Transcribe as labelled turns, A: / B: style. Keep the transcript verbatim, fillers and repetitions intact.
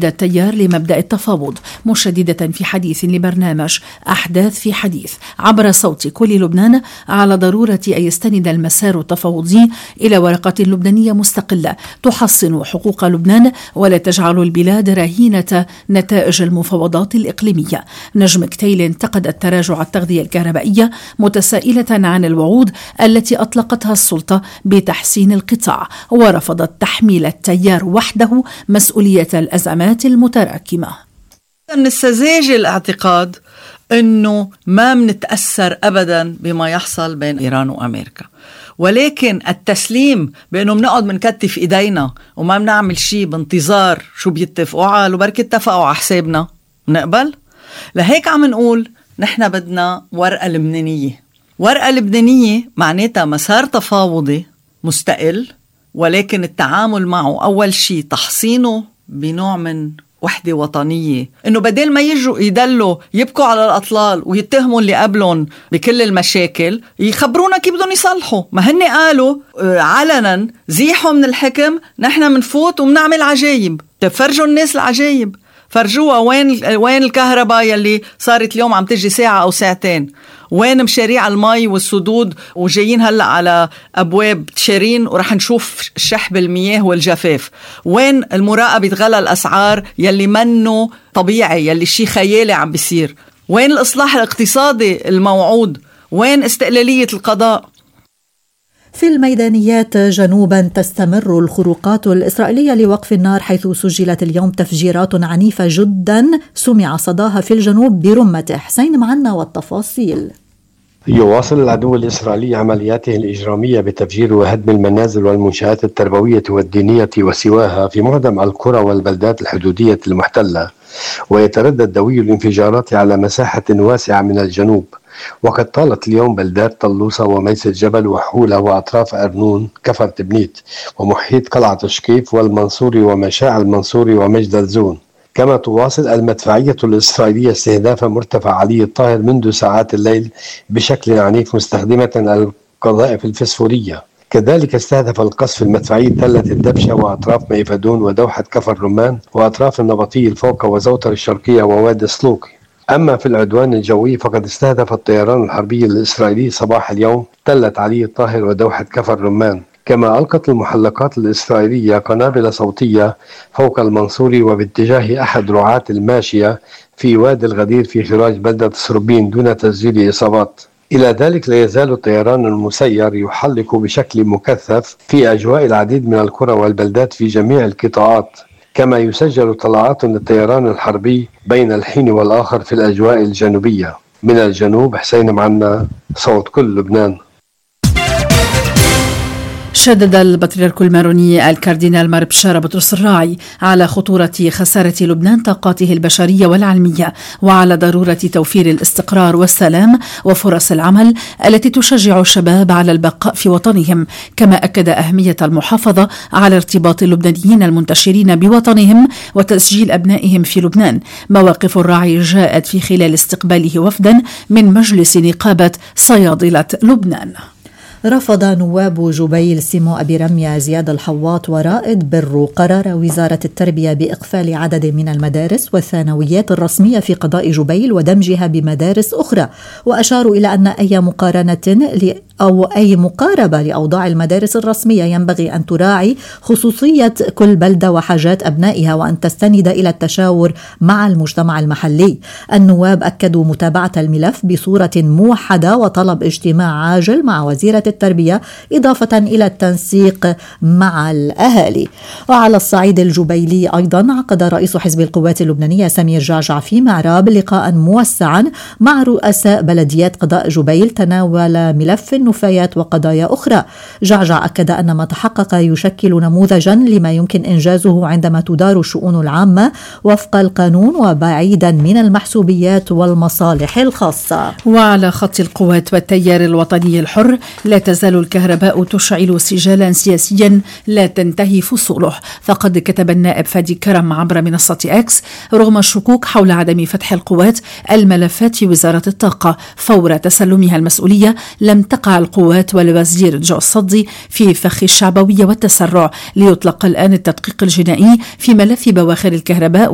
A: وحدة تيار لمبدأ التفاوض، مشددة في حديث لبرنامج أحداث في حديث عبر صوت كل لبنان على ضرورة أن يستند المسار التفاوضي إلى ورقة لبنانية مستقلة تحصن حقوق لبنان ولا تجعل البلاد رهينة نتائج المفاوضات الإقليمية. نجم كتيل انتقد تراجع التغذية الكهربائية متسائلة عن الوعود التي أطلقتها السلطة بتحسين القطاع، ورفضت تحميل التيار وحده مسؤولية الأزمات المتراكمة.
B: من السذاجة الاعتقاد أنه ما منتأثر أبدا بما يحصل بين إيران وأمريكا، ولكن التسليم بأنه منقعد منكتف إيدينا وما بنعمل شيء بانتظار شو بيتفقوا على وبركة اتفقوا على حسابنا نقبل. لهيك عم نقول نحن بدنا ورقة لبنانية. ورقة لبنانية معناتها مسار تفاوضي مستقل، ولكن التعامل معه أول شيء تحصينه بنوع من وحدة وطنية، إنه بدل ما يجوا يدلوا يبكوا على الأطلال ويتهموا اللي قبلهم بكل المشاكل، يخبرونا كيف بدهم يصلحوا. ما هن قالوا علنا زيحوا من الحكم، نحن منفوت ومنعمل عجايب. تفرجوا الناس العجايب، فرجوها وين وين الكهرباء يلي صارت اليوم عم تجي ساعة أو ساعتين، وين مشاريع المي والسدود وجايين هلأ على أبواب تشارين ورح نشوف شحب المياه والجفاف، وين المراقبة غلا الأسعار يلي منه طبيعي يلي شي خيالي عم بيصير، وين الإصلاح الاقتصادي الموعود، وين استقلالية القضاء.
C: في الميدانيات جنوبا تستمر الخروقات الإسرائيلية لوقف النار، حيث سجلت اليوم تفجيرات عنيفة جدا سمع صداها في الجنوب برمته. حسين معنا والتفاصيل.
D: يواصل العدو الإسرائيلي عملياته الإجرامية بتفجير وهدم المنازل والمنشآت التربوية والدينية وسواها في معظم القرى والبلدات الحدودية المحتلة، ويتردد دوي الانفجارات على مساحة واسعة من الجنوب. وقد طالت اليوم بلدات طلوسة وميس الجبل وحولة وأطراف أرنون كفر تبنيت ومحيط قلعة شكيف والمنصوري ومشاع المنصوري ومجد الزون. كما تواصل المدفعية الإسرائيلية استهداف مرتفع علي الطاهر منذ ساعات الليل بشكل عنيف مستخدمة القذائف الفسفورية. كذلك استهدف القصف المدفعي تلة الدبشة وأطراف ميفدون ودوحة كفر رمان وأطراف النبطي الفوقة وزوتر الشرقية ووادي سلوكي. أما في العدوان الجوي فقد استهدف الطيران الحربي الإسرائيلي صباح اليوم تلة علي الطاهر ودوحة كفر رمان. كما ألقت المحلقات الإسرائيلية قنابل صوتية فوق المنصوري وباتجاه أحد رعاة الماشية في وادي الغدير في خراج بلدة سربين دون تسجيل إصابات. إلى ذلك لا يزال الطيران المسير يحلق بشكل مكثف في أجواء العديد من القرى والبلدات في جميع القطاعات، كما يسجل طلعات للطيران الحربي بين الحين والآخر في الأجواء الجنوبية. من الجنوب حسين معنا، صوت كل لبنان.
A: شدد البطريرك الماروني الكاردينال مار بشارة بطرس الراعي على خطورة خسارة لبنان طاقاته البشرية والعلمية، وعلى ضرورة توفير الاستقرار والسلام وفرص العمل التي تشجع الشباب على البقاء في وطنهم. كما أكد أهمية المحافظة على ارتباط اللبنانيين المنتشرين بوطنهم وتسجيل أبنائهم في لبنان. مواقف الراعي جاءت في خلال استقباله وفدا من مجلس نقابة صيادلة لبنان.
C: رفض نواب جبيل سيمو أبي رمية زياد الحواط ورائد برو قرار وزارة التربية بإقفال عدد من المدارس والثانويات الرسمية في قضاء جبيل ودمجها بمدارس أخرى، وأشاروا إلى أن أي مقارنة أو أي مقاربة لأوضاع المدارس الرسمية ينبغي أن تراعي خصوصية كل بلدة وحاجات أبنائها وأن تستند إلى التشاور مع المجتمع المحلي. النواب أكدوا متابعة الملف بصورة موحدة وطلب اجتماع عاجل مع وزيرة التربية إضافة إلى التنسيق مع الأهالي. وعلى الصعيد الجبيلي أيضا عقد رئيس حزب القوات اللبنانية سمير جعجع في معراب لقاء موسعا مع رؤساء بلديات قضاء جبيل تناول ملف النفايات وقضايا أخرى. جعجع أكد أن ما تحقق يشكل نموذجا لما يمكن إنجازه عندما تدار الشؤون العامة وفق القانون وبعيدا من المحسوبيات والمصالح الخاصة.
A: وعلى خط القوات والتيار الوطني الحر لا تزال الكهرباء تشعل سجالا سياسيا لا تنتهي فصوله. فقد كتب النائب فادي كرم عبر منصة اكس: رغم الشكوك حول عدم فتح القوات الملفات في وزارة الطاقة فور تسلمها المسؤولية، لم تقع القوات والوزير جو الصدي في فخ الشعبوية والتسرع ليطلق الآن التدقيق الجنائي في ملف بواخر الكهرباء